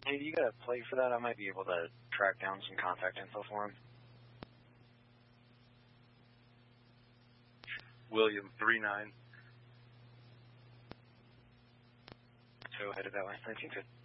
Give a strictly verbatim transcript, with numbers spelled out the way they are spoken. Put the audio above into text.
Hey, do you got a plate for that? I might be able to track down some contact info for him. William, three nine. So headed that way. nineteen fifty.